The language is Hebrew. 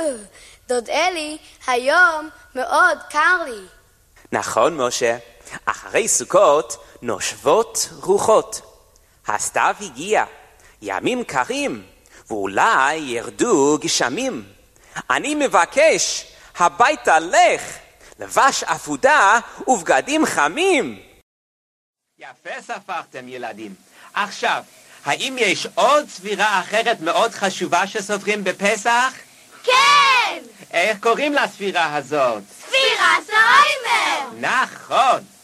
דוד אלי, היום מאוד קר לי. נכון, משה. אחרי סוכות נושבות רוחות. הסתיו הגיע, ימים קרים, ואולי ירדו גשמים. אני מבקש, הביתה לך, לבש עפודה ובגדים חמים. יפה ספרתם, ילדים. עכשיו, האם יש עוד ספירה אחרת מאוד חשובה שסופרים בפסח? כן! איך קוראים לספירה הזאת? ספירת העומר! נכון.